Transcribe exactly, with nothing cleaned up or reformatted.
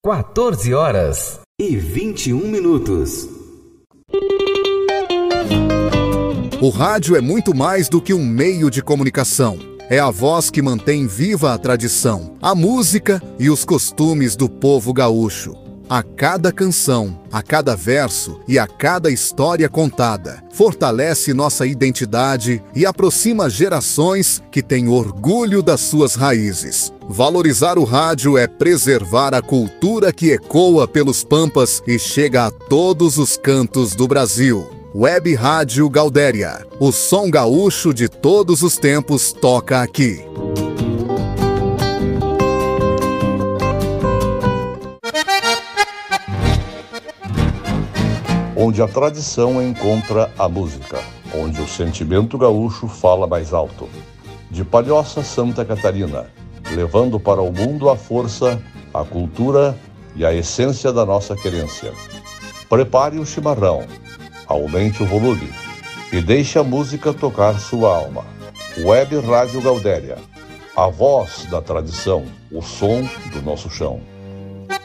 quatorze horas e vinte e um minutos. O rádio é muito mais do que um meio de comunicação. É a voz que mantém viva a tradição, a música e os costumes do povo gaúcho. A cada canção, a cada verso e a cada história contada, fortalece nossa identidade e aproxima gerações que têm orgulho das suas raízes. Valorizar o rádio é preservar a cultura que ecoa pelos pampas e chega a todos os cantos do Brasil. Web Rádio Gaudéria. O som gaúcho de todos os tempos toca aqui. Onde a tradição encontra a música, onde o sentimento gaúcho fala mais alto. De Palhoça, Santa Catarina, levando para o mundo a força, a cultura e a essência da nossa querência. Prepare o chimarrão, aumente o volume e deixe a música tocar sua alma. Web Rádio Gaudéria, a voz da tradição, o som do nosso chão.